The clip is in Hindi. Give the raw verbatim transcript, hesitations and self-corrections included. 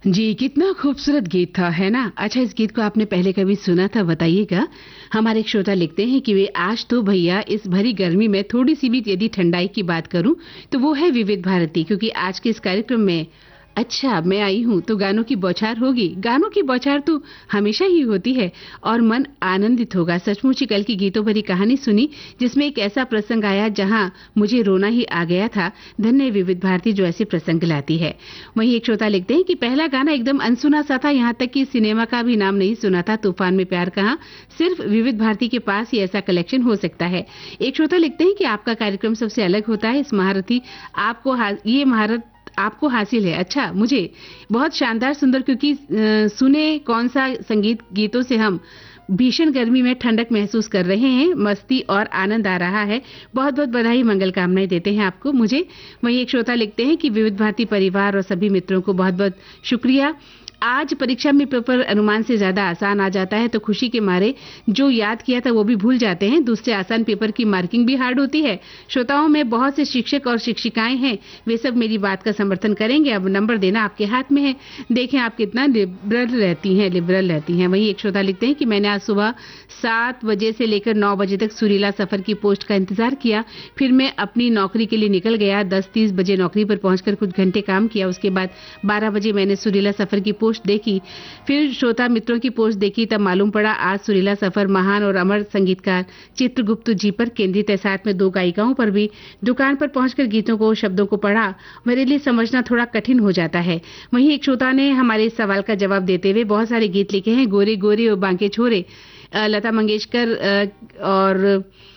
जी, कितना खूबसूरत गीत था, है ना? अच्छा, इस गीत को आपने पहले कभी सुना था, बताइएगा। हमारे एक श्रोता लिखते हैं कि वे आज तो भैया इस भरी गर्मी में थोड़ी-सी भी यदि ठंडाई की बात करूँ, तो वो है विविध भारती, क्योंकि आज के इस कार्यक्रम में अच्छा, मैं आई हूँ तो गानों की बौछार होगी। गानों की बौछार तो हमेशा ही होती है और मन आनंदित होगा। सचमुच ही कल की गीतों भरी कहानी सुनी, जिसमें एक ऐसा प्रसंग आया जहाँ मुझे रोना ही आ गया था। धन्य विविध भारती जो ऐसे प्रसंग लाती है। वहीं एक श्रोता लिखते हैं कि पहला गाना एकदम अनसुना सा था, यहाँ तक कि सिनेमा का भी नाम नहीं सुना था। तूफान में प्यार कहाँ, सिर्फ विविध भारती के पास ही ऐसा कलेक्शन हो सकता है। एक श्रोता लिखते हैं कि आपका कार्यक्रम सबसे अलग होता है। इस महारथी आपको ये महारत आपको हासिल है। अच्छा, मुझे बहुत शानदार सुंदर, क्योंकि आ, सुने कौन सा संगीत गीतों से हम भीषण गर्मी में ठंडक महसूस कर रहे हैं, मस्ती और आनंद आ रहा है। बहुत बहुत बधाई, मंगल कामनाएं देते हैं आपको मुझे। वहीं एक श्रोता लिखते हैं कि विविध भारती परिवार और सभी मित्रों को बहुत बहुत शुक्रिया। आज परीक्षा में पेपर अनुमान से ज्यादा आसान आ जाता है, तो खुशी के मारे जो याद किया था वो भी भूल जाते हैं। दूसरे आसान पेपर की मार्किंग भी हार्ड होती है। श्रोताओं में बहुत से शिक्षक और शिक्षिकाएं हैं, वे सब मेरी बात का समर्थन करेंगे। अब नंबर देना आपके हाथ में है, देखें आप कितना लिबरल रहती हैं लिबरल रहती हैं। वहीं एक श्रोता लिखते हैं कि मैंने आज सुबह सात बजे से लेकर नौ बजे तक सुरीला सफर की पोस्ट का इंतजार किया, फिर मैं अपनी नौकरी के लिए निकल गया। दस तीस बजे नौकरी पर पहुंचकर कुछ घंटे काम किया, उसके बाद बारह बजे मैंने सुरीला सफर की पोस्ट देखी, फिर श्रोता मित्रों की पोस्ट देखी, तब मालूम पड़ा आज सुरीला सफर महान और अमर संगीतकार चित्रगुप्त जी पर केंद्रित है। साथ में दो गायिकाओं पर भी। दुकान पर पहुंचकर गीतों को शब्दों को पढ़ा, मेरे लिए समझना थोड़ा कठिन हो जाता है। वहीं एक श्रोता ने हमारे इस सवाल का जवाब देते हुए बहुत सारे गीत लिखे हैं। गोरे गोरे और बांके छोरे, लता मंगेशकर और